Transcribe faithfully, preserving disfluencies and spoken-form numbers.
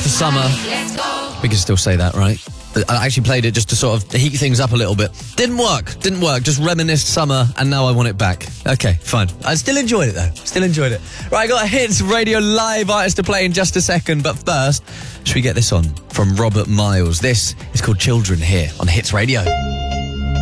for summer. We can still say that, right? I actually played it just to sort of heat things up a little bit. Didn't work, didn't work. Just reminisced summer, and now I want it back. Okay, fine. I still enjoyed it, though. Still enjoyed it. Right, I got a Hits Radio Live artist to play in just a second, but first, should we get this on from Robert Miles? This is called Children here on Hits Radio.